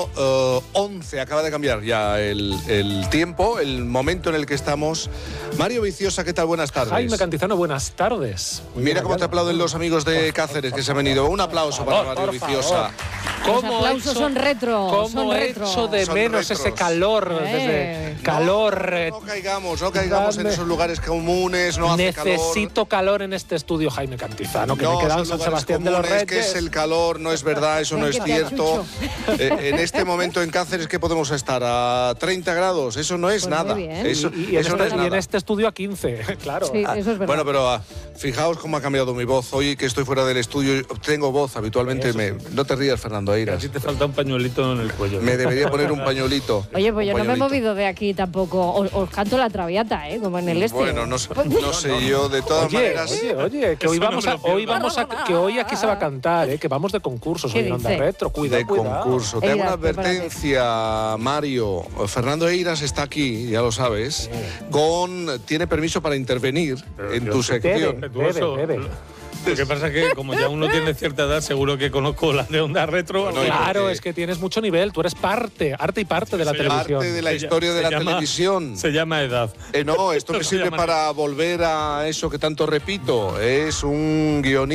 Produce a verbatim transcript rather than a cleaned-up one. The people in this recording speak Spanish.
Uh, once, acaba de cambiar ya el, el tiempo, el momento en el que estamos. Mario Viciosa, ¿qué tal? Buenas tardes. Jaime Cantizano, buenas tardes. Muy Mira cómo te aplauden los amigos de Cáceres que se han venido. Un aplauso para Mario Viciosa. Los aplausos son retro. ¿Cómo son he retro. hecho de Son menos retros. ese calor? Eh. Desde calor. No, no caigamos, no caigamos en Dame. esos lugares comunes, no hace calor. Necesito calor en este estudio, Jaime Cantizano, que No, me he quedado en son San lugares Sebastián de los comunes, Reyes. que es el calor, no es verdad, eso no es cierto. Eh, en este momento en Cáceres, ¿qué podemos estar? ¿A treinta grados? Eso no es Pues nada. muy bien. Eso, Y, y en eso este, no es y en nada. este estudio a quince, claro. Sí, eso es verdad. Bueno, pero ah, fijaos cómo ha cambiado mi voz. Hoy que estoy fuera del estudio, tengo voz habitualmente. Eso Me, no te rías, Fernando A Eiras. ti te falta un pañuelito en el cuello. Me debería poner un pañuelito. Oye, pues yo Un no me he pañuelito. movido de aquí tampoco. Os, os canto la traviata, ¿eh? Como en el este. Bueno, no, sé- no sé yo, de todas Oye, maneras. oye, oye, que hoy Eso no vamos me a, lo pierdo. hoy vamos a, que hoy aquí se va a cantar, ¿eh? Que vamos de concursos ¿Qué hoy en Onda dice? Retro. Cuidado, De cuidado. concurso. Te hago Eiras, una advertencia, Mario. Fernando Eiras está aquí, ya lo sabes. Con tiene permiso para intervenir Pero en yo tu soy sección. respetuoso. Bebe, bebe. Lo que pasa es que como ya uno tiene cierta edad, seguro que conozco las de Onda Retro. Bueno, y Claro, porque- es que tienes mucho nivel. Tú eres parte, arte y parte de la Se televisión. Parte de la Se historia llama- de la se llama- televisión. Se llama edad. Eh, no, esto me Esto se sirve llama- para volver a eso que tanto repito. Es un guionista.